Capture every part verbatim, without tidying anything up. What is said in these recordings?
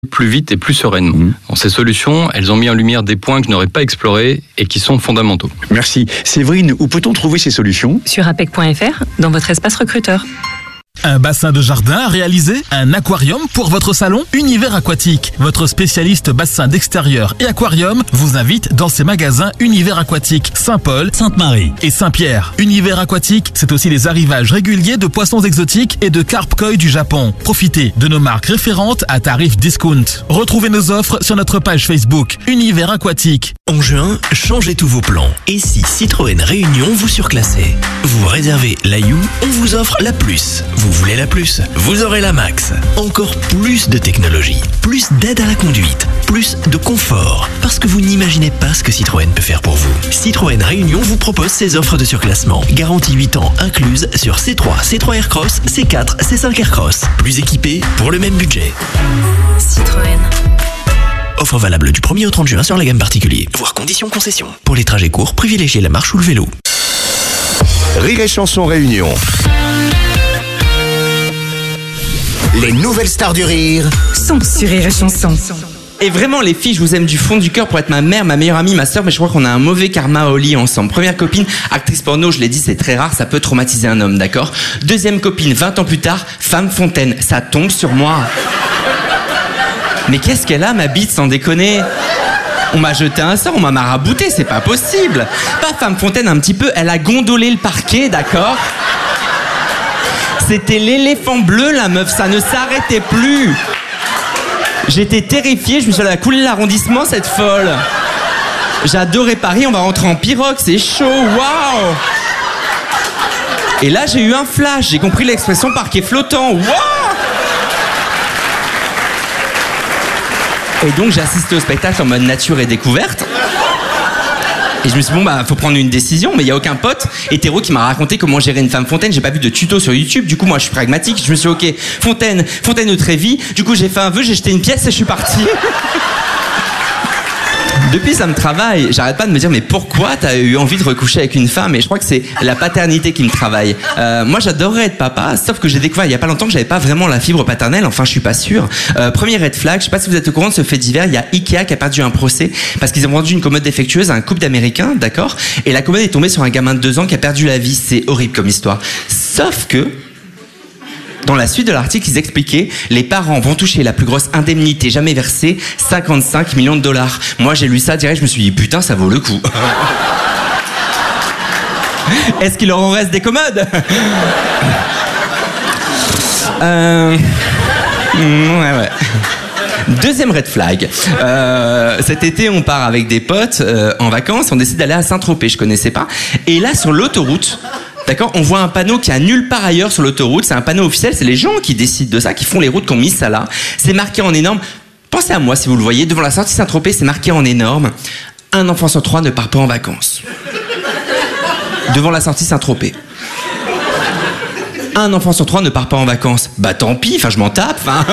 plus vite et plus sereinement. Mmh. Dans ces solutions, elles ont mis en lumière des points que je n'aurais pas explorés et qui sont fondamentaux. Merci. Séverine, où peut-on trouver ces solutions ? Sur apec point f r, dans votre espace recruteur. Un bassin de jardin à réaliser, un aquarium pour votre salon, Univers Aquatique. Votre spécialiste bassin d'extérieur et aquarium vous invite dans ses magasins Univers Aquatique, Saint-Paul, Sainte-Marie et Saint-Pierre. Univers Aquatique, c'est aussi les arrivages réguliers de poissons exotiques et de carpe koi du Japon. Profitez de nos marques référentes à tarif discount. Retrouvez nos offres sur notre page Facebook Univers Aquatique. En juin, changez tous vos plans. Et si Citroën Réunion vous surclassez ? Vous réservez la You, on vous offre la Plus. Vous voulez la Plus ? Vous aurez la Max. Encore plus de technologie, plus d'aide à la conduite, plus de confort. Parce que vous n'imaginez pas ce que Citroën peut faire pour vous. Citroën Réunion vous propose ses offres de surclassement. Garantie huit ans incluse sur C trois, C trois Aircross, C quatre, C cinq Aircross. Plus équipé pour le même budget. Citroën. Offre valable du premier au trente juin sur la gamme particulier. Voir conditions concession. Pour les trajets courts, privilégiez la marche ou le vélo. Rire et Chanson Réunion. Les nouvelles stars du rire Sont sur Rire et Chanson. Et vraiment les filles, je vous aime du fond du cœur pour être ma mère, ma meilleure amie, ma sœur, mais je crois qu'on a un mauvais karma au lit ensemble. Première copine, actrice porno, je l'ai dit, c'est très rare, ça peut traumatiser un homme, d'accord ? Deuxième copine, vingt ans plus tard, femme fontaine, ça tombe sur moi. Mais qu'est-ce qu'elle a, ma bite, sans déconner ? On m'a jeté un sort, on m'a marabouté, c'est pas possible. Pas femme fontaine un petit peu, elle a gondolé le parquet, d'accord ? C'était l'éléphant bleu, la meuf, ça ne s'arrêtait plus. J'étais terrifié, je me suis dit, elle a coulé l'arrondissement, cette folle. J'adorais Paris, on va rentrer en pirogue, c'est chaud, waouh. Et là, j'ai eu un flash, j'ai compris l'expression parquet flottant, waouh. Et donc, j'ai assisté au spectacle en mode nature et découverte. Et je me suis dit, bon, bah, faut prendre une décision, mais il n'y a aucun pote hétéro qui m'a raconté comment gérer une femme fontaine. J'ai pas vu de tuto sur YouTube. Du coup, moi, je suis pragmatique. Je me suis dit, ok, fontaine, fontaine de Trévis. Du coup, j'ai fait un vœu, j'ai jeté une pièce et je suis parti. Depuis, ça me travaille. J'arrête pas de me dire, mais pourquoi t'as eu envie de recoucher avec une femme ? Et je crois que c'est la paternité qui me travaille. Euh, moi, j'adorerais être papa, sauf que j'ai découvert il y a pas longtemps que j'avais pas vraiment la fibre paternelle. Enfin, je suis pas sûr. Euh, premier red flag, je sais pas si vous êtes au courant de ce fait divers. Il y a Ikea qui a perdu un procès parce qu'ils ont vendu une commode défectueuse à un couple d'Américains, d'accord ? Et la commode est tombée sur un gamin de deux ans qui a perdu la vie. C'est horrible comme histoire. Sauf que dans la suite de l'article, ils expliquaient les parents vont toucher la plus grosse indemnité jamais versée, cinquante-cinq millions de dollars. Moi, j'ai lu ça direct, je me suis dit putain, ça vaut le coup. Est-ce qu'il leur en reste des commodes ? euh... Ouais, ouais. Deuxième red flag. Euh, cet été, on part avec des potes euh, en vacances. On décide d'aller à Saint-Tropez. Je connaissais pas. Et là, sur l'autoroute, d'accord, on voit un panneau qui a nulle part ailleurs sur l'autoroute. C'est un panneau officiel. C'est les gens qui décident de ça, qui font les routes, qui ont mis ça là. C'est marqué en énorme. Pensez à moi si vous le voyez. Devant la sortie Saint-Tropez, c'est marqué en énorme. Un enfant sur trois ne part pas en vacances. Devant la sortie Saint-Tropez. Un enfant sur trois ne part pas en vacances. Bah tant pis. Enfin, je m'en tape. Enfin.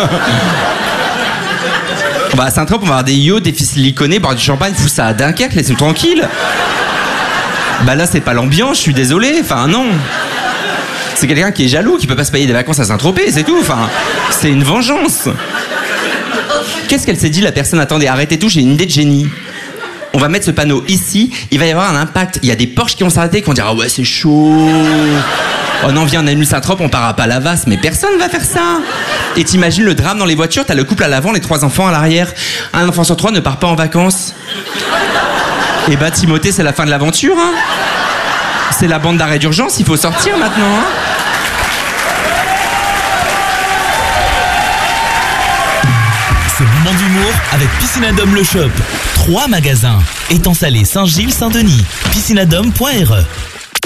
On va à Saint-Tropez, on va avoir des yachts, des fils siliconés, boire du champagne, fous ça à Dunkerque, laissez-nous tranquille. Bah là, c'est pas l'ambiance, je suis désolé. Enfin, non. C'est quelqu'un qui est jaloux, qui peut pas se payer des vacances à Saint-Tropez, c'est tout. Enfin, c'est une vengeance. Qu'est-ce qu'elle s'est dit, la personne ? Attendez, arrêtez tout, j'ai une idée de génie. On va mettre ce panneau ici, il va y avoir un impact. Il y a des Porsche qui vont s'arrêter, qui vont dire « Ah ouais, c'est chaud !» Oh non, viens, on annule Saint-Tropez, on part à Palavas. Mais personne va faire ça. Et t'imagines le drame dans les voitures, t'as le couple à l'avant, les trois enfants à l'arrière. Un enfant sur trois ne part pas en vacances. Et bah Timothée, c'est la fin de l'aventure, hein. C'est la bande d'arrêt d'urgence, il faut sortir maintenant, hein. Ce moment d'humour avec Piscinadome Le Shop. Trois magasins. Étang Salé, Saint-Gilles, Saint-Denis. piscinadome point r e